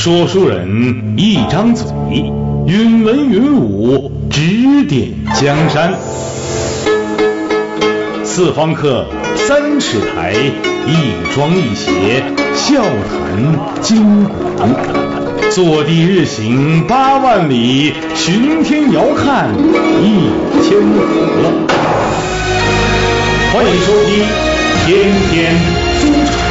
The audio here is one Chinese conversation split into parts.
说书人一张嘴，云文云武，指点江山。四方客30台，一庄一谐，笑谈今古。坐地日行8万里，巡天遥看1000河。欢迎收听天天书场。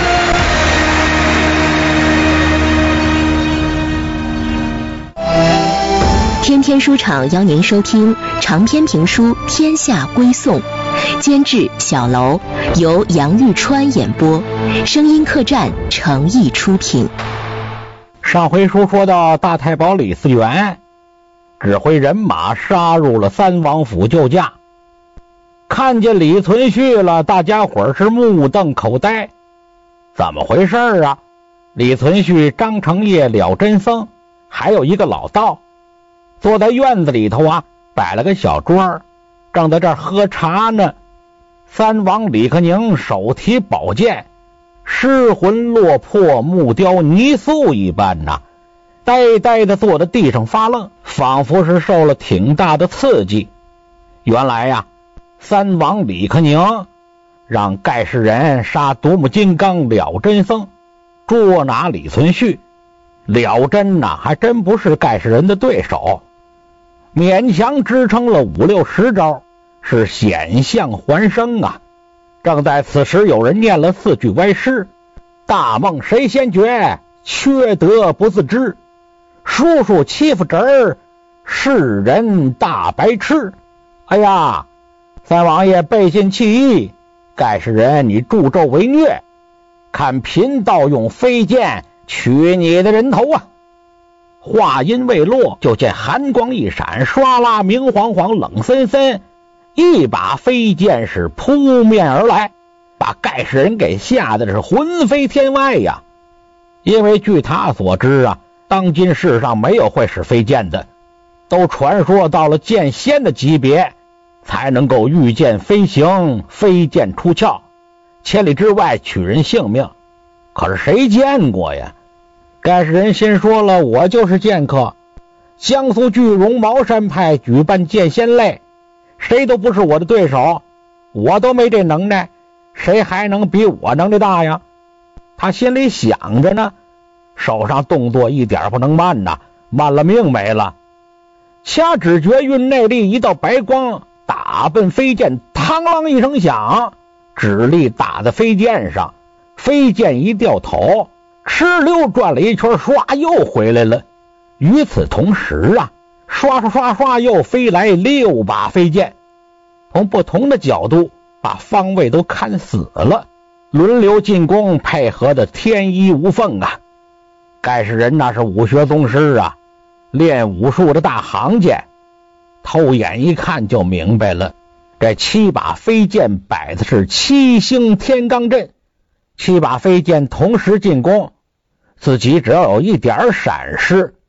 天天书场邀您收听长篇评书《天下归宋》，监制小楼，由杨玉川演播，声音客栈诚意出品。 上回书说到大太保李嗣源指挥人马杀入了三王府救驾，看见李存勖了，大家伙是目瞪口呆。怎么回事啊？李存勖、张承业、了真僧还有一个老道坐在院子里头啊，摆了个小桌，正在这儿喝茶呢。三王李克宁手提宝剑，失魂落魄，木雕泥塑一般呐，呆呆地坐在地上发愣，仿佛是受了挺大的刺激。原来呀，三王李克宁让盖世人杀独木金刚了真僧，捉拿李存勖。了真呐，还真不是盖世人的对手，勉强支撑了5、6、10招，是险象环生啊。正在此时，有人念了4句歪诗：大梦谁先觉，缺德不自知，叔叔欺负侄儿，世人大白痴。哎呀，三王爷背信弃义，盖世人你助纣为虐，看贫道用飞剑取你的人头啊！话音未落，就见寒光一闪，唰啦明晃晃冷森森，一把飞剑是扑面而来，把盖世人给吓得是魂飞天外呀。因为据他所知啊，当今世上没有会使飞剑的，都传说到了剑仙的级别才能够御剑飞行，飞剑出鞘，千里之外取人性命。可是谁见过呀？盖世人心说了，我就是剑客，江苏句容茅山派举办剑仙类，谁都不是我的对手，我都没这能耐，谁还能比我能耐大呀？他心里想着呢，手上动作一点不能慢呐，慢了命没了。掐指诀运内力，一道白光打奔飞剑，嘡啷一声响，指力打在飞剑上，飞剑一掉头，哧溜转了一圈，唰又回来了。与此同时啊，刷刷刷刷又飞来6把飞剑，从不同的角度把方位都看死了，轮流进攻，配合的天衣无缝啊。盖世人那是武学宗师啊，练武术的大行家，偷眼一看就明白了，这7把飞剑摆的是7星天罡阵，7把飞剑同时进攻，自己只要有一点闪失，